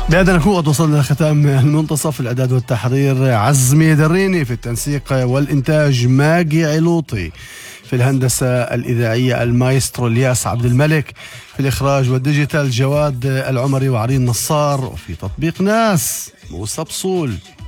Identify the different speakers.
Speaker 1: بهذا نكون قد وصلنا لختام المنتصف. الإعداد والتحرير عزمي دريني، في التنسيق والإنتاج ماجي علوطي، في الهندسة الإذاعية المايسترو الياس عبد الملك، في الإخراج والديجيتال جواد العمري وعرين نصار، وفي تطبيق ناس موسى بصول.